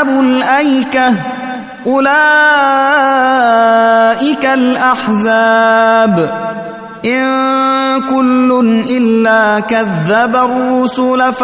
أصحاب الأيكة أولئك الأحزاب إن كل إلا كذب الرسل